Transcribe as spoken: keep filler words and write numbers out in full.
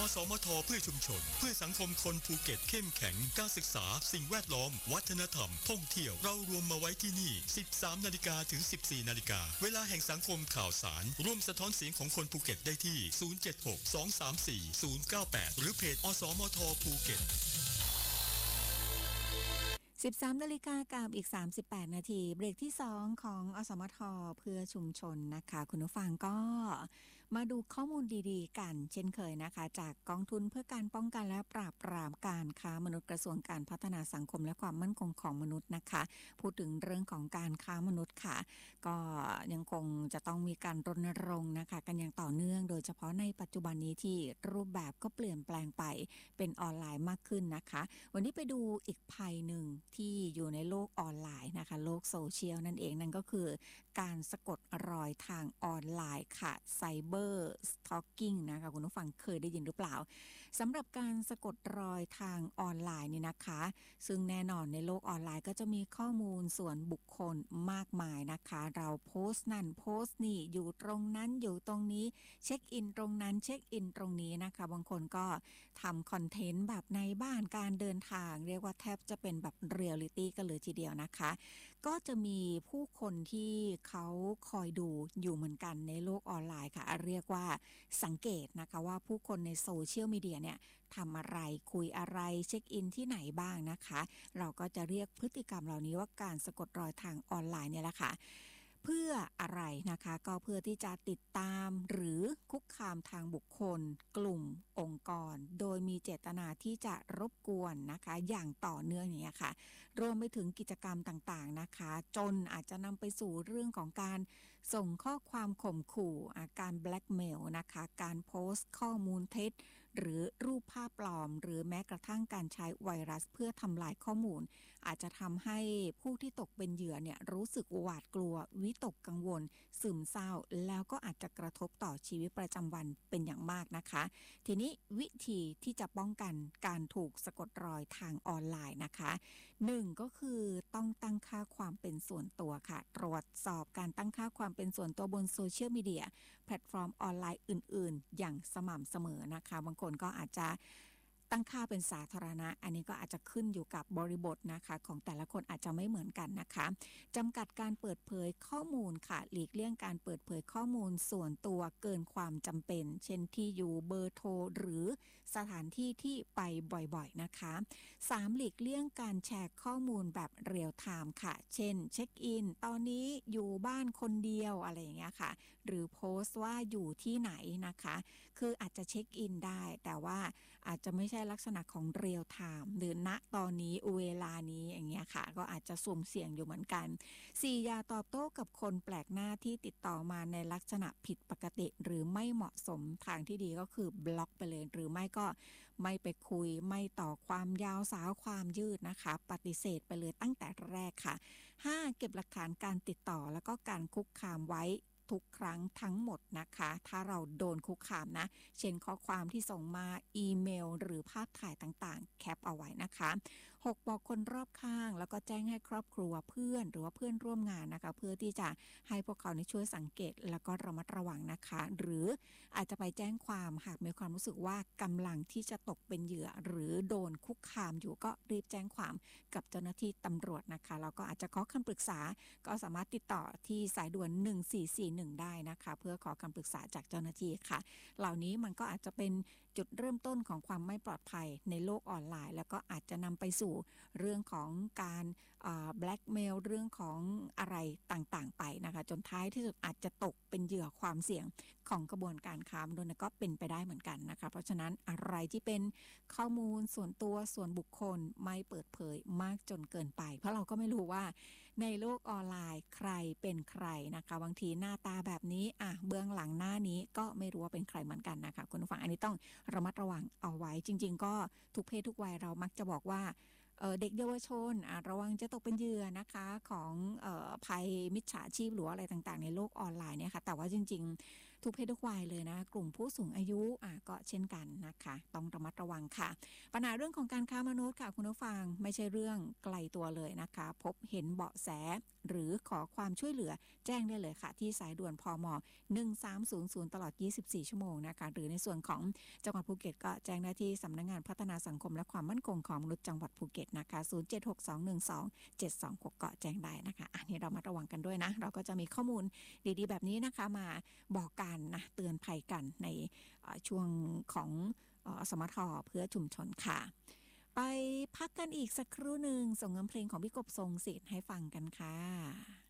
สมทเพื่อชุมชนเพื่อสังคมคนภูเก็ตเข้มแข็งการศึกษาสิ่งแวดล้อมวัฒนธรรมท่องเที่ยวเรารวมมาไว้ที่นี่ สิบสามนาฬิกา ถึง สิบสี่นาฬิกา เวลาแห่งสังคมข่าวสารร่วมสะท้อนเสียงของคนภูเก็ตได้ที่ ศูนย์ เจ็ด หก สอง สาม สี่ ศูนย์ เก้า แปด หรือเพจอสมทภูเก็ตสิบสามนาฬิกากับอีกสามสิบแปดนาทีเบรกที่สองของอสมทเพื่อชุมชนนะคะคุณผู้ฟังก็มาดูข้อมูลดีๆกันเช่นเคยนะคะจากกองทุนเพื่อการป้องกันและปราบปรามการค้ามนุษย์กระทรวงการพัฒนาสังคมและความมั่นคงของมนุษย์นะคะพูดถึงเรื่องของการค้ามนุษย์ค่ะก็ยังคงจะต้องมีการรณรงค์นะคะกันอย่างต่อเนื่องโดยเฉพาะในปัจจุบันนี้ที่รูปแบบก็เปลี่ยนแปลงไปเป็นออนไลน์มากขึ้นนะคะวันนี้ไปดูอีกภัยหนึ่งที่อยู่ในโลกออนไลน์นะคะโลกโซเชียลนั่นเองนั่นก็คือการสะกดรอยทางออนไลน์ค่ะไซเบอร์สตอ k กิ้งนะคะคุณผู้ฟังเคยได้ยินหรือเปล่าสำหรับการสะกดรอยทางออนไลน์นี่นะคะซึ่งแน่นอนในโลกออนไลน์ก็จะมีข้อมูลส่วนบุคคลมากมายนะคะเราโพสต์นั่นโพสต์นี่อยู่ตรงนั้นอยู่ตรงนี้เช็คอินตรงนั้นเช็คอินตรงนี้นะคะบางคนก็ทำคอนเทนต์แบบในบ้านการเดินทางเรียกว่าแทบจะเป็นแบบเรียลลิตี้กันเลยทีเดียวนะคะก็จะมีผู้คนที่เขาคอยดูอยู่เหมือนกันในโลกออนไลน์ค่ะเรียกว่าสังเกตนะคะว่าผู้คนในโซเชียลมีเดียเนี่ยทำอะไรคุยอะไรเช็คอินที่ไหนบ้างนะคะเราก็จะเรียกพฤติกรรมเหล่านี้ว่าการสะกดรอยทางออนไลน์เนี่ยแหละค่ะเพื่ออะไรนะคะก็เพื่อที่จะติดตามหรือคุกคามทางบุคคลกลุ่มองค์กรโดยมีเจตนาที่จะรบกวนนะคะอย่างต่อเนื่องอย่างเงี้ยค่ะรวมไปถึงกิจกรรมต่างๆนะคะจนอาจจะนำไปสู่เรื่องของการส่งข้อความข่มขู่การแบล็กเมลนะคะการโพสต์ข้อมูลเท็จหรือรูปภาพปลอมหรือแม้กระทั่งการใช้ไวรัสเพื่อทำลายข้อมูลอาจจะทำให้ผู้ที่ตกเป็นเหยื่อเนี่ยรู้สึกหวาดกลัววิตกกังวลซึมเศร้าแล้วก็อาจจะกระทบต่อชีวิตประจำวันเป็นอย่างมากนะคะทีนี้วิธีที่จะป้องกันการถูกสะกดรอยทางออนไลน์นะคะหนึ่งก็คือต้องตั้งค่าความเป็นส่วนตัวค่ะตรวจสอบการตั้งค่าความเป็นส่วนตัวบนโซเชียลมีเดียแพลตฟอร์มออนไลน์อื่นๆอย่างสม่ำเสมอนะคะบางคนก็อาจจะตั้งค่าเป็นสาธารณะอันนี้ก็อาจจะขึ้นอยู่กับบริบทนะคะของแต่ละคนอาจจะไม่เหมือนกันนะคะจำกัดการเปิดเผยข้อมูลค่ะหลีกเลี่ยงการเปิดเผยข้อมูลส่วนตัวเกินความจำเป็นเช่นที่อยู่เบอร์โทรหรือสถานที่ที่ไปบ่อยๆนะคะสามหลีกเลี่ยงการแชร์ข้อมูลแบบเรียลไทม์ค่ะเช่นเช็คอินตอนนี้อยู่บ้านคนเดียวอะไรอย่างเงี้ยค่ะหรือโพสต์ว่าอยู่ที่ไหนนะคะคืออาจจะเช็คอินได้แต่ว่าอาจจะไม่ใช่ลักษณะของเรียลไทม์หรือณตอนนี้เวลานี้อย่างเงี้ยค่ะก็อาจจะสุ่มเสี่ยงอยู่เหมือนกันสี่อย่าตอบโต้กับคนแปลกหน้าที่ติดต่อมาในลักษณะผิดปกติหรือไม่เหมาะสมทางที่ดีก็คือบล็อกไปเลยหรือไม่ก็ไม่ไปคุยไม่ต่อความยาวสาวความยืดนะคะปฏิเสธไปเลยตั้งแต่แรกค่ะห้าเก็บหลักฐานการติดต่อแล้วก็การคุกคามไว้ทุกครั้งทั้งหมดนะคะถ้าเราโดนคุกคามนะเช่นข้อความที่ส่งมาอีเมลหรือภาพถ่ายต่างๆแคปเอาไว้นะคะหกบอกคนรอบข้างแล้วก็แจ้งให้ครอบครัวเพื่อนหรือว่าเพื่อนร่วมงานนะคะเพื่อที่จะให้พวกเขาช่วยสังเกตแล้วก็ระมัดระวังนะคะหรืออาจจะไปแจ้งความหากมีความรู้สึกว่ากำลังที่จะตกเป็นเหยื่อหรือโดนคุกคามอยู่ก็รีบแจ้งความกับเจ้าหน้าที่ตำรวจนะคะแล้วก็อาจจะขอคำปรึกษาก็สามารถติดต่อที่สายด่วนหนึ่งสี่สี่หนึ่งได้นะคะเพื่อขอคำปรึกษาจากเจ้าหน้าที่ค่ะเหล่านี้มันก็อาจจะเป็นจุดเริ่มต้นของความไม่ปลอดภัยในโลกออนไลน์แล้วก็อาจจะนำไปสู่เรื่องของการแบล็กเมลเรื่องของอะไรต่างๆไปนะคะจนท้ายที่สุดอาจจะตกเป็นเหยื่อความเสี่ยงของกระบวนการค้ามนุษย์ก็เป็นไปได้เหมือนกันนะคะเพราะฉะนั้นอะไรที่เป็นข้อมูลส่วนตัวส่วนบุคคลไม่เปิดเผยมากจนเกินไปเพราะเราก็ไม่รู้ว่าในโลกออนไลน์ใครเป็นใครนะคะบางทีหน้าตาแบบนี้อ่ะเบื้องหลังหน้านี้ก็ไม่รู้ว่าเป็นใครเหมือนกันนะคะคุณผู้ฟังอันนี้ต้องระมัดระวังเอาไว้จริงๆก็ทุกเพศทุกวัยเรามักจะบอกว่าเอ่อเด็กเยาวชนอ่ะระวังจะตกเป็นเหยื่อนะคะของเอ่อภัยมิจฉาชีพหรืออะไรต่างๆในโลกออนไลน์เนี่ยค่ะแต่ว่าจริงๆทุกเพศทุกวัยเลยนะกลุ่มผู้สูงอายุอ่ะก็เช่นกันนะคะต้องระมัดระวังค่ะปัญหาเรื่องของการค้ามนุษย์ค่ะคุณผู้ฟังไม่ใช่เรื่องไกลตัวเลยนะคะพบเห็นเบาะแสหรือขอความช่วยเหลือแจ้งได้เลยค่ะที่สายด่วนพมหนึ่งสามศูนย์ศูนย์ตลอดยี่สิบสี่ชั่วโมงนะคะหรือในส่วนของจังหวัดภูเก็ตก็แจ้งได้ที่สำนักงานพัฒนาสังคมและความมั่นคงของมนุษย์จังหวัดภูเก็ตนะคะศูนย์ เจ็ด หก สอง หนึ่ง สอง เจ็ด สอง หกก็แจ้งได้นะคะอันนี้เรามาระวังกันด้วยนะเราก็จะมีข้อมูลดีๆแบบนี้นะคะมาบอกกันนะเตือนภัยกันในช่วงของอสมทเพื่อชุมชนค่ะไปพักกันอีกสักครู่หนึ่งส่งเงินเพลงของพี่กบทรงศิษย์ให้ฟังกันค่ะ